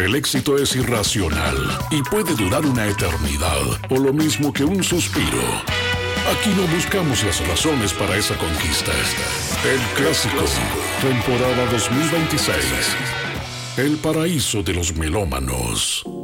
El éxito es irracional y puede durar una eternidad, o lo mismo que un suspiro. Aquí no buscamos las razones para esa conquista. El Clásico, temporada 2026. El paraíso de los melómanos.